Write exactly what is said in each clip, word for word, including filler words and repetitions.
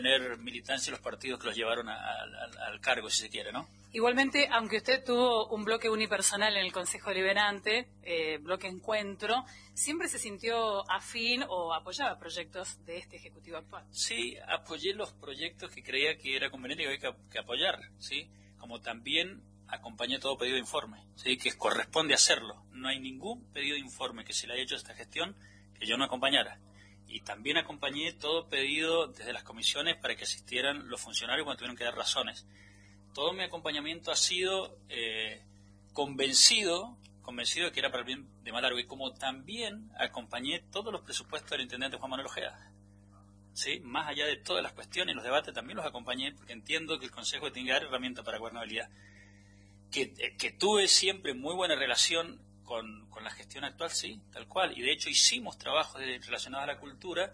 tener militancia en los partidos que los llevaron a, a, al cargo, si se quiere, ¿no? Igualmente, aunque usted tuvo un bloque unipersonal en el Consejo Deliberante, eh, bloque Encuentro, ¿siempre se sintió afín o apoyaba proyectos de este Ejecutivo actual? Sí, apoyé los proyectos que creía que era conveniente y que había que, que apoyar, ¿sí? Como también acompañé todo pedido de informe, ¿sí? Que corresponde hacerlo. No hay ningún pedido de informe que se le haya hecho a esta gestión que yo no acompañara. Y también acompañé todo pedido desde las comisiones para que asistieran los funcionarios cuando tuvieron que dar razones. Todo mi acompañamiento ha sido eh, convencido, convencido de que era para el bien de Malargüe, y como también acompañé todos los presupuestos del intendente Juan Manuel Ojeda. ¿Sí? Más allá de todas las cuestiones y los debates, también los acompañé porque entiendo que el Consejo tiene que dar herramientas para gobernabilidad. Que, eh, que tuve siempre muy buena relación con, con la gestión actual, sí, tal cual. Y de hecho hicimos trabajos de, relacionados a la cultura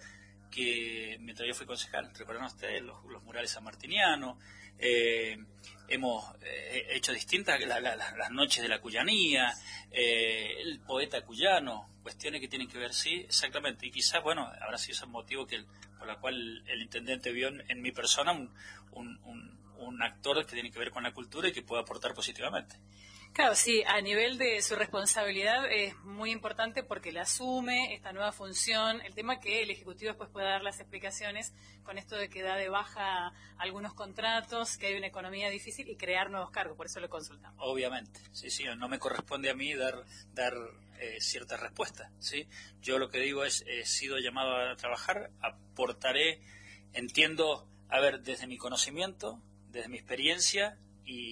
que mientras yo fui concejal, recuerdan ustedes los, los murales sanmartinianos, eh, hemos eh, hecho distintas, la, la, la, las noches de la cuyanía, eh, el poeta cuyano, cuestiones que tienen que ver, sí, exactamente, y quizás, bueno, habrá sido ese motivo que el, por la cual el, el intendente vio en, en mi persona un, un, un, un actor que tiene que ver con la cultura y que puede aportar positivamente. Claro, sí, a nivel de su responsabilidad es muy importante porque le asume esta nueva función, el tema que el Ejecutivo después pueda dar las explicaciones con esto de que da de baja algunos contratos, que hay una economía difícil y crear nuevos cargos, por eso lo consultamos. Obviamente, sí, sí, no me corresponde a mí dar dar eh, cierta respuesta, ¿sí? Yo lo que digo es, he sido llamado a trabajar, aportaré, entiendo, a ver, desde mi conocimiento, desde mi experiencia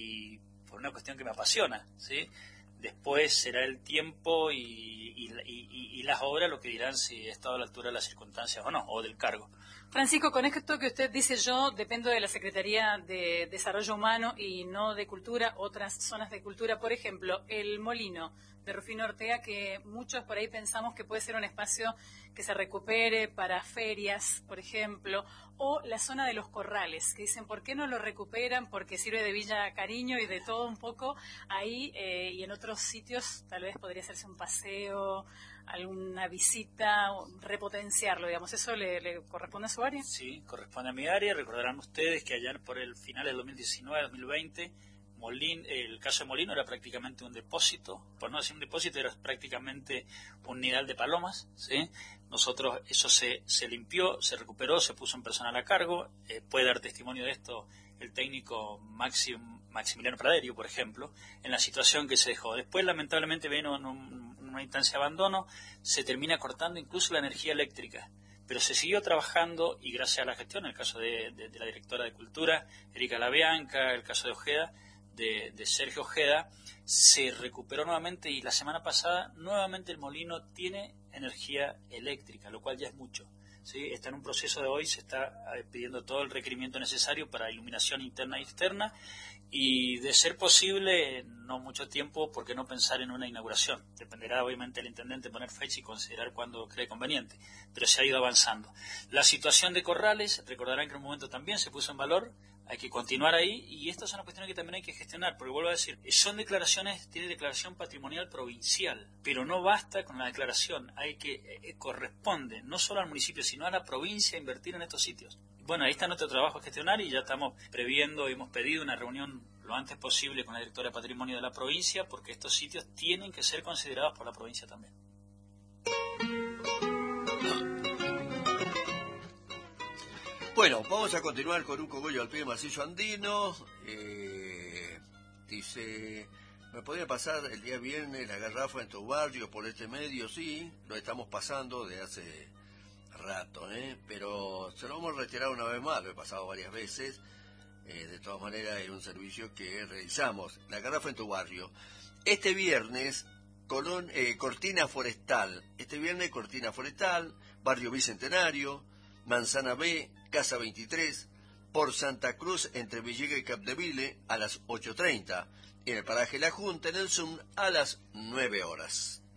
y por una cuestión que me apasiona, ¿sí? Después será el tiempo y, y, y, y las obras lo que dirán si he estado a la altura de las circunstancias o no, o del cargo. Francisco, con esto que usted dice, yo dependo de la Secretaría de Desarrollo Humano y no de Cultura, otras zonas de cultura, por ejemplo, el Molino de Rufino Ortega, que muchos por ahí pensamos que puede ser un espacio que se recupere para ferias, por ejemplo, o la zona de los corrales, que dicen, ¿por qué no lo recuperan? Porque sirve de Villa Cariño y de todo un poco ahí, eh, y en otros sitios tal vez podría hacerse un paseo, alguna visita, repotenciarlo, digamos, ¿eso le, le corresponde a su área? Sí, corresponde a mi área. Recordarán ustedes que allá por el final del dos mil diecinueve dos mil veinte, Molín, el caso de Molino era prácticamente un depósito, por no decir un depósito, era prácticamente un nidal de palomas, ¿sí? Nosotros, eso se, se limpió, se recuperó, se puso un personal a cargo, eh, puede dar testimonio de esto el técnico Maxim, Maximiliano Praderio, por ejemplo, en la situación que se dejó. Después, lamentablemente, vino en un, una instancia de abandono, se termina cortando incluso la energía eléctrica. Pero se siguió trabajando y gracias a la gestión, el caso de, de, de la directora de Cultura, Erika Labianca, el caso de Ojeda, de, de Sergio Ojeda, se recuperó nuevamente y la semana pasada nuevamente el molino tiene energía eléctrica, lo cual ya es mucho, ¿sí? Está en un proceso de hoy, se está pidiendo todo el requerimiento necesario para iluminación interna y externa y de ser posible, no mucho tiempo, ¿por qué no pensar en una inauguración? Dependerá obviamente del intendente poner fecha y considerar cuándo cree conveniente, pero se ha ido avanzando. La situación de Corrales, recordarán que en un momento también se puso en valor, hay que continuar ahí y estas son las cuestiones que también hay que gestionar, porque vuelvo a decir, son declaraciones, tiene declaración patrimonial provincial, pero no basta con la declaración, hay que, eh, corresponde no solo al municipio, sino a la provincia invertir en estos sitios. Bueno, ahí está nuestro trabajo a gestionar y ya estamos previendo, hemos pedido una reunión lo antes posible con la directora de Patrimonio de la provincia, porque estos sitios tienen que ser considerados por la provincia también. Bueno, vamos a continuar con un cogollo al pie de macizo andino. Eh, dice, ¿me podría pasar el día viernes la garrafa en tu barrio por este medio? Sí, lo estamos pasando de hace rato, ¿eh? Pero se lo vamos a retirar una vez más, lo he pasado varias veces. Eh, de todas maneras es un servicio que realizamos. La garrafa en tu barrio. Este viernes, Colón, eh, Cortina Forestal. Este viernes, Cortina Forestal, Barrio Bicentenario, Manzana B, Casa veintitrés, por Santa Cruz, entre Villegas y Capdeville, a las ocho treinta. En el paraje La Junta, en el Zoom, a las nueve horas.